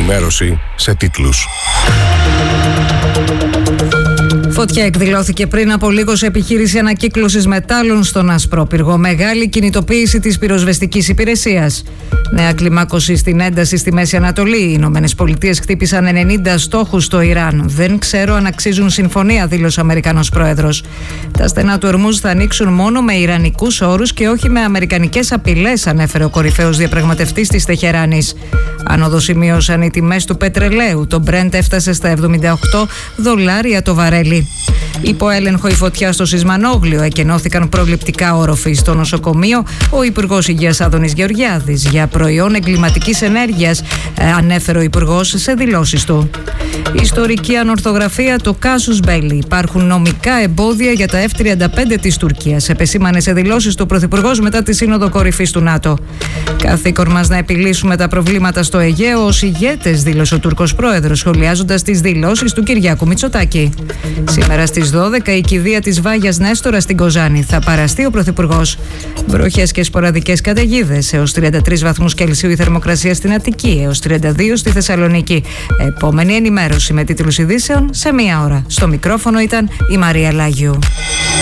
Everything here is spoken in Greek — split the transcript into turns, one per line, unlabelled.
ενημέρωση σε τίτλους.
Φωτιά εκδηλώθηκε πριν από λίγο σε επιχείρηση ανακύκλωσης μετάλλων στον Ασπρόπυργο. Μεγάλη κινητοποίηση της πυροσβεστικής υπηρεσίας. Νέα κλιμάκωση στην ένταση στη Μέση Ανατολή. Οι Ηνωμένες Πολιτείες χτύπησαν 90 στόχους στο Ιράν. Δεν ξέρω αν αξίζουν συμφωνία, δήλωσε ο Αμερικανός πρόεδρος. Τα στενά του Ορμούζ θα ανοίξουν μόνο με ιρανικούς όρους και όχι με αμερικανικές απειλές, ανέφερε ο κορυφαίος διαπραγματευτής της Τεχεράνης. Άνοδο σημείωσαν οι τιμές του πετρελαίου. Το Brent έφτασε στα $78 το βαρέλι. Υπό έλεγχο η φωτιά στο Σισμανόγλιο. Εκενώθηκαν προληπτικά όροφοι στο νοσοκομείο. Ο Υπουργός Υγείας Άδωνης Γεωργιάδης για προϊόν εγκληματικής ενέργειας, ανέφερε ο Υπουργός σε δηλώσεις του. Η ιστορική ανορθογραφία, το Casus Belli. Υπάρχουν νομικά εμπόδια για τα F-35 της Τουρκίας, επεσήμανε σε δηλώσεις του Πρωθυπουργός μετά τη Σύνοδο Κορυφής του ΝΑΤΟ. Καθήκον μας να επιλύσουμε τα προβλήματα στο Αιγαίο ως ηγέτες, δήλωσε ο Τούρκος πρόεδρος, σχολιάζοντας τις δηλώσεις του Κυριάκου Μητσοτάκη. Σήμερα στις 12 η κηδεία της Βάγιας Νέστορα στην Κοζάνη. Θα παραστεί ο Πρωθυπουργός. Βροχές και σποραδικές καταιγίδες. Έως 33 βαθμούς Κελσίου η θερμοκρασία στην Αττική, έως 32 στη Θεσσαλονίκη. Επόμενη ενημέρωση με τίτλους ειδήσεων σε 1 ώρα. Στο μικρόφωνο ήταν η Μαρία Λάγιου.